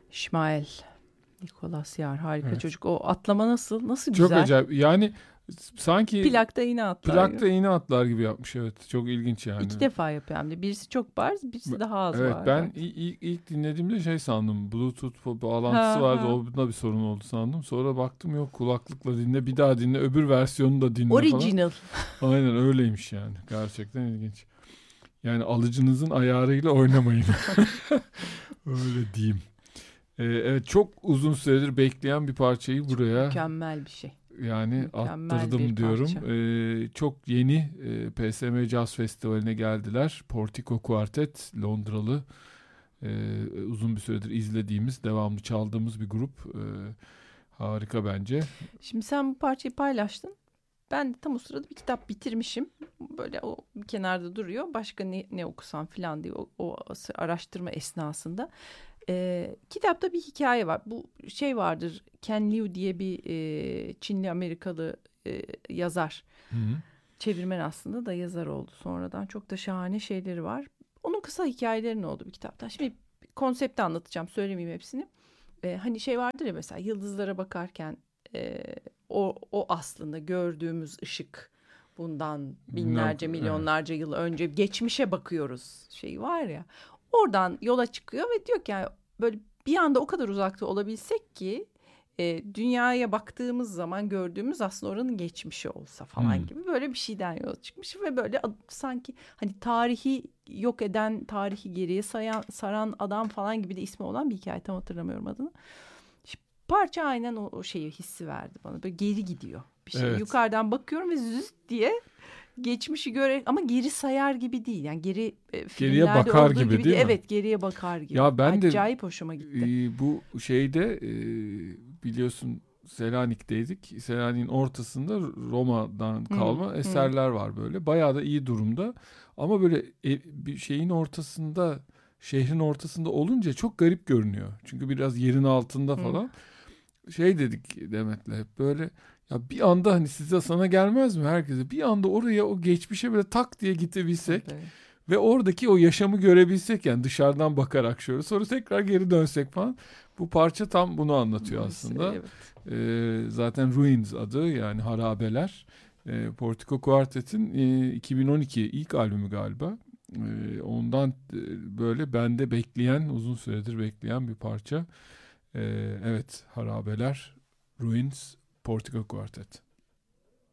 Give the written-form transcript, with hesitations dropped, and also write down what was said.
İsmail. Nicolas Yar harika Evet. çocuk. O atlama nasıl Çok güzel. acayip. Yani sanki Plakta iğne atlar plakta gibi. iğne atlar gibi yapmış. Evet. Çok ilginç yani. 2 defa yapıyor hem de. Birisi çok bariz, birisi daha az Evet, var. ben ilk dinlediğimde şey sandım. Bluetooth bağlantısı Ha vardı. ha. Onda bir sorun oldu sandım. Sonra baktım yok, kulaklıkla dinle, bir daha dinle, öbür versiyonu da dinle falan. Original. Aynen öyleymiş yani. Gerçekten ilginç. Yani alıcınızın ayarıyla oynamayın. Öyle diyeyim. Evet, çok uzun süredir bekleyen bir parçayı buraya Mükemmel bir şey. yani Mükemmel attırdım bir diyorum. parça. Çok yeni PSM Jazz Festivali'ne geldiler. Portico Quartet, Londralı. Uzun bir süredir izlediğimiz, devamlı çaldığımız bir grup. Harika bence. Şimdi sen bu parçayı paylaştın. Ben de tam o sırada bir kitap bitirmişim. Böyle o bir kenarda duruyor. Başka ne okusam falan diye o araştırma esnasında. Kitapta bir hikaye var. Bu şey vardır. Ken Liu diye bir Çinli Amerikalı yazar. Hı-hı. Çevirmen aslında da yazar oldu sonradan. Çok da şahane şeyleri var. Onun kısa hikayeleri oldu bir kitaptan. Şimdi konsepti anlatacağım. Söylemeyeyim hepsini. Hani şey vardır ya, mesela yıldızlara bakarken o aslında gördüğümüz ışık, bundan binlerce Evet. milyonlarca yıl önce geçmişe bakıyoruz şey var ya, oradan yola çıkıyor ve diyor ki yani böyle bir anda o kadar uzakta olabilsek ki dünyaya baktığımız zaman gördüğümüz aslında oranın geçmişi olsa falan gibi, böyle bir şeyden yola çıkmış ve böyle sanki hani tarihi yok eden, tarihi geriye saran adam falan gibi de ismi olan bir hikaye, tam hatırlamıyorum adını. Parça aynen o şeyi hissi verdi bana. Böyle geri gidiyor bir şey. Evet. Yukarıdan bakıyorum ve züz diye geçmişi ama geri sayar gibi değil. Yani geri Geriye filmlerde bakar olduğu gibi gibi değil. değil mi? Evet, geriye bakar gibi. Ya ben de Acayip hoşuma gitti. bu şeyde biliyorsun Selanik'teydik. Selanik'in ortasında Roma'dan kalma Hı. eserler var böyle. Bayağı da iyi durumda. Ama böyle bir şeyin ortasında, şehrin ortasında olunca çok garip görünüyor. Çünkü biraz yerin altında Hı. falan. Şey dedik Demet'le hep böyle, ya bir anda hani sana gelmez mi herkese? Bir anda oraya, o geçmişe böyle tak diye gidebilsek Tabii. ve oradaki o yaşamı görebilsek, yani dışarıdan bakarak şöyle, sonra tekrar geri dönsek falan. Bu parça tam bunu anlatıyor aslında. Evet. Zaten Ruins adı, yani harabeler. Portico Quartet'in 2012 ilk albümü galiba. Ondan böyle bende bekleyen, uzun süredir bekleyen bir parça. Evet, harabeler, Ruins, Portico Quartet.